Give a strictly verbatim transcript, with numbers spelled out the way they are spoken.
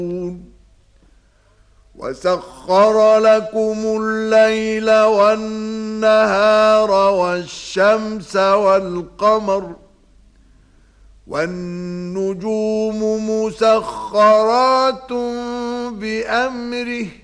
وسخر لكم الليل والنهار والشمس والقمر والنجوم مسخرات بأمره